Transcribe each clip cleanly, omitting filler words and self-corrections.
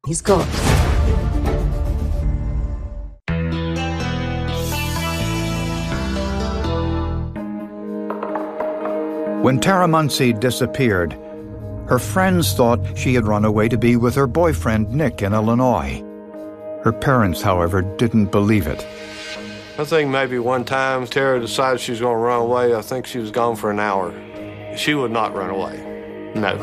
He's gone. When Tara Muncy disappeared, her friends thought she had run away to be with her boyfriend, Nick, in Illinois. Her parents, however, didn't believe it. I think maybe one time Tara decided she was going to run away. I think she was gone for an hour. She would not run away. No.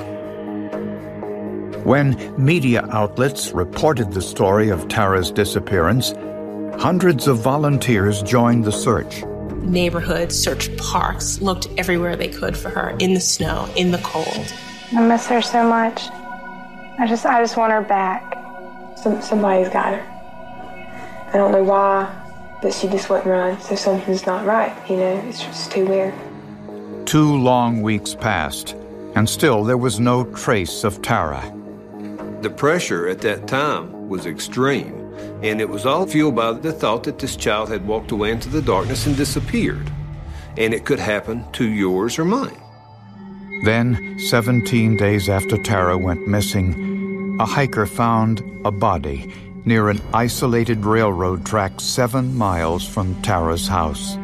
When media outlets reported the story of Tara's disappearance, hundreds of volunteers joined the search. Neighborhoods searched parks, looked everywhere they could for her, in the snow, in the cold. I miss her so much. I just want her back. Somebody's got her. I don't know why, but she just wouldn't run, so something's not right, it's just too weird. 2 long weeks passed, and still there was no trace of Tara. The pressure at that time was extreme, and it was all fueled by the thought that this child had walked away into the darkness and disappeared, and it could happen to yours or mine. Then, 17 days after Tara went missing, a hiker found a body near an isolated railroad track 7 miles from Tara's house.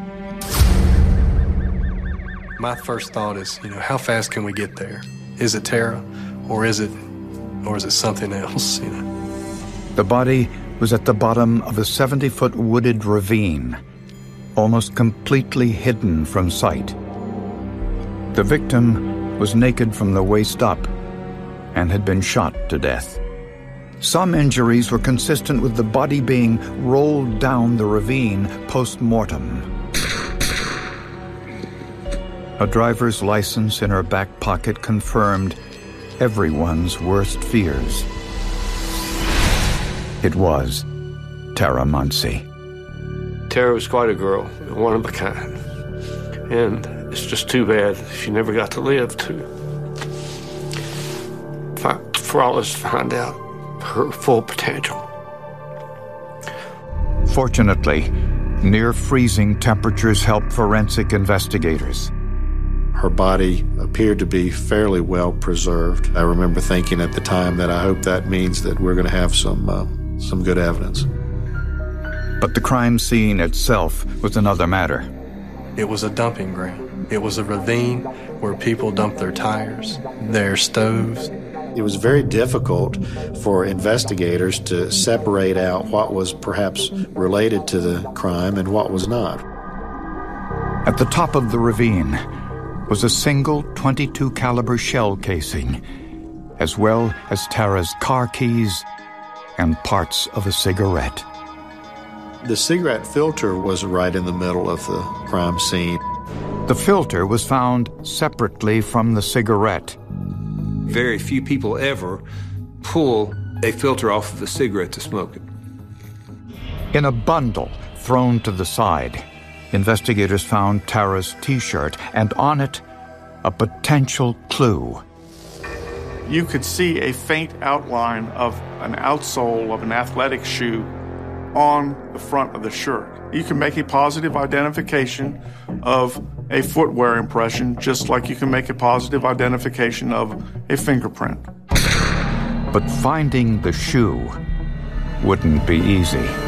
My first thought is, how fast can we get there? Is it Tara, or is it something else? The body was at the bottom of a 70-foot wooded ravine, almost completely hidden from sight. The victim was naked from the waist up and had been shot to death. Some injuries were consistent with the body being rolled down the ravine post-mortem. A driver's license in her back pocket confirmed everyone's worst fears. It was Tara Muncy. Tara was quite a girl, one of a kind. And it's just too bad she never got to live for all us to find out her full potential. Fortunately, near freezing temperatures helped forensic investigators. Her body appeared to be fairly well preserved. I remember thinking at the time that I hope that means that we're going to have some good evidence. But the crime scene itself was another matter. It was a dumping ground. It was a ravine where people dumped their tires, their stoves. It was very difficult for investigators to separate out what was perhaps related to the crime and what was not. At the top of the ravine was a single .22 caliber shell casing, as well as Tara's car keys and parts of a cigarette. The cigarette filter was right in the middle of the crime scene. The filter was found separately from the cigarette. Very few people ever pull a filter off of a cigarette to smoke it. In a bundle thrown to the side, investigators found Tara's T-shirt, and on it, a potential clue. You could see a faint outline of an outsole of an athletic shoe on the front of the shirt. You can make a positive identification of a footwear impression, just like you can make a positive identification of a fingerprint. But finding the shoe wouldn't be easy.